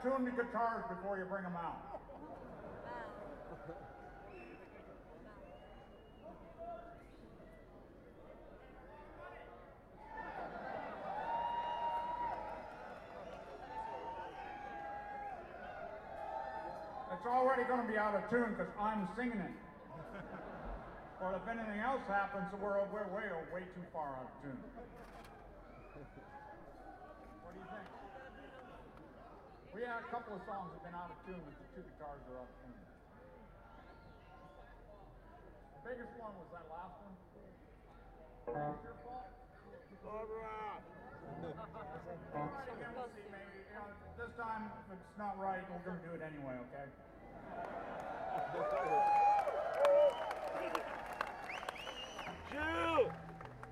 tune the guitars before you bring them out. It's already going to be out of tune because I'm singing it. Or if anything else happens, we're way too far out of tune. What do you think? We had a couple of songs that have been out of tune, but the two guitars are out of tune. The biggest one was that last one. It's your fault. All right. Again, we'll see, maybe. This time, if it's not right, we're going to do it anyway, okay?